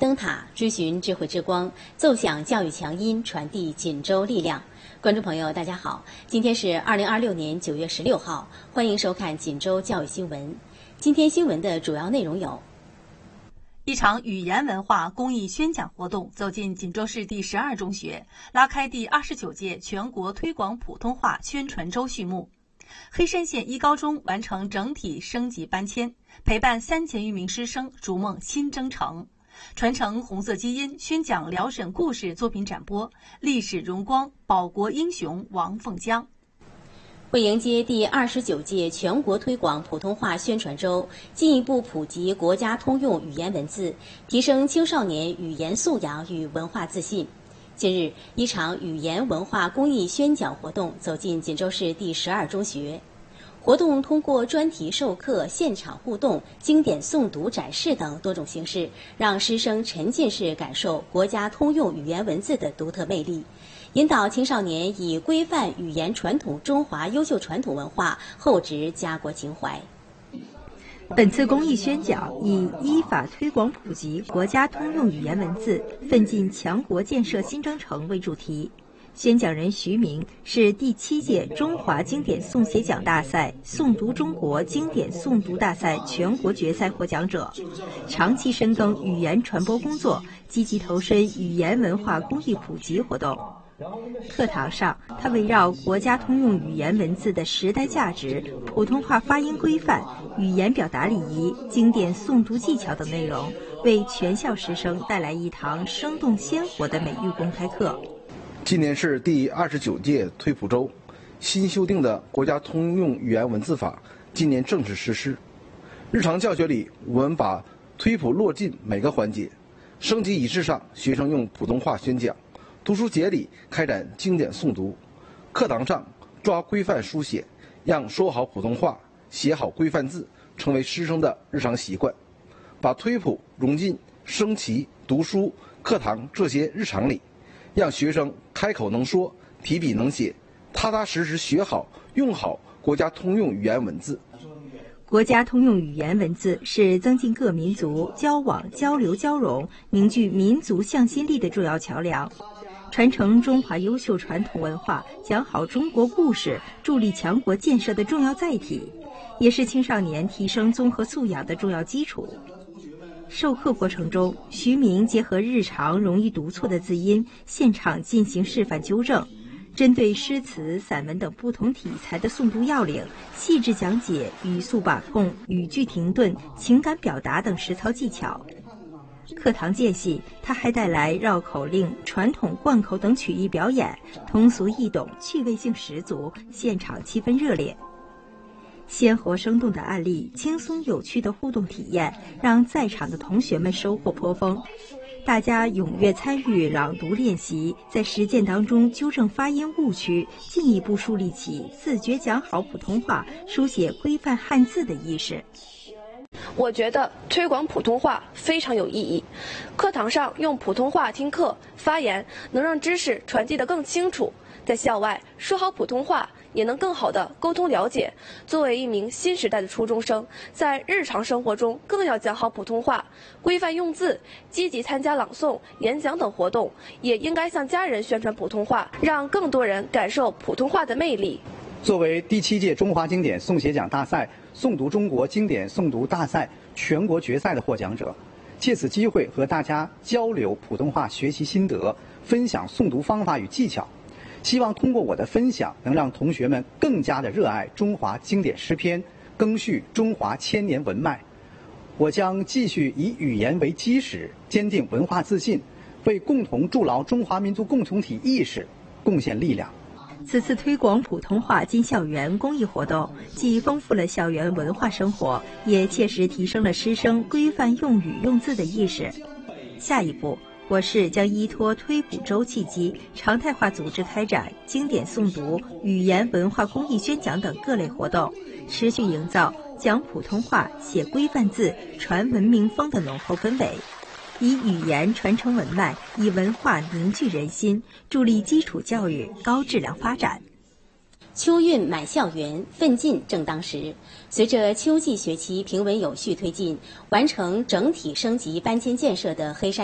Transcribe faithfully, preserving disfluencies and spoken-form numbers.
灯塔，追寻智慧之光，奏响教育强音，传递锦州力量。观众朋友，大家好，今天是二零二六年九月十六号，欢迎收看锦州教育新闻。今天新闻的主要内容有： 一场语言文化公益宣讲活动走进锦州市第十二中学，拉开第二十九届全国推广普通话宣传周序幕。黑山县一高中完成整体升级搬迁，陪伴三千余名师生逐梦新征程。传承红色基因，宣讲辽沈故事作品展播，历史荣光，保国英雄王凤江。 为迎接第二十九届全国推广普通话宣传周，进一步普及国家通用语言文字，提升青少年语言素养与文化自信。近日，一场语言文化公益宣讲活动走进锦州市第十二中学。活动通过专题授课、现场互动、经典诵读展示等多种形式，让师生沉浸式感受国家通用语言文字的独特魅力，引导青少年以规范语言传统中华优秀传统文化，厚植家国情怀。 本次公益宣讲以依法推广普及国家通用语言文字，奋进强国建设新征程为主题。宣讲人徐明是第七届中华经典诵写奖大赛诵读中国经典诵读大赛全国决赛获奖者，长期深耕语言传播工作，积极投身语言文化公益普及活动。课堂上，他围绕国家通用语言文字的时代价值、普通话发音规范、语言表达礼仪、经典诵读技巧等内容，为全校师生带来一堂生动鲜活的美育公开课。 今年是第二十九届推普周，新修订的国家通用语言文字法今年正式实施。日常教学里，我们把推普落进每个环节。升级仪式上，学生用普通话宣讲；读书节里开展经典诵读；课堂上抓规范书写，让说好普通话、写好规范字成为师生的日常习惯。把推普融进升旗、读书、课堂这些日常里。让学生开口能说，提笔能写，踏踏实实学好、用好国家通用语言文字。 国家通用语言文字是增进各民族交往、交流、交融、凝聚民族向心力的重要桥梁，传承中华优秀传统文化、讲好中国故事、助力强国建设的重要载体，也是青少年提升综合素养的重要基础。授课过程中，徐明结合日常容易读错的字音，现场进行示范纠正，针对诗词、散文等不同题材的诵读要领，细致讲解语速把控、语句停顿、情感表达等实操技巧。课堂间隙，他还带来绕口令、传统贯口等曲艺表演，通俗易懂，趣味性十足，现场气氛热烈。鲜活生动的案例，轻松有趣的互动体验，让在场的同学们收获颇丰。大家踊跃参与朗读练习，在实践当中纠正发音误区，进一步树立起自觉讲好普通话、书写规范汉字的意识。 我觉得推广普通话非常有意义。课堂上用普通话听课发言，能让知识传递得更清楚；在校外说好普通话，也能更好地沟通了解。作为一名新时代的初中生，在日常生活中更要讲好普通话，规范用字，积极参加朗诵、演讲等活动，也应该向家人宣传普通话，让更多人感受普通话的魅力。 作为第七届中华经典诵写奖大赛诵读中国经典诵读大赛全国决赛的获奖者，借此机会和大家交流普通话学习心得，分享诵读方法与技巧。希望通过我的分享，能让同学们更加的热爱中华经典诗篇，赓续中华千年文脉。我将继续以语言为基石，坚定文化自信，为共同筑牢中华民族共同体意识贡献力量。 此次推广普通话进校园公益活动，既丰富了校园文化生活，也切实提升了师生规范用语用字的意识。下一步，我市将依托推普周契机，常态化组织开展经典诵读、语言文化公益宣讲等各类活动，持续营造讲普通话、写规范字、传文明风的浓厚氛围。以语言传承文脉，以文化凝聚人心，助力基础教育高质量发展。 秋运满校园，奋进正当时。随着秋季学期平稳有序推进，完成整体升级搬迁建设的黑山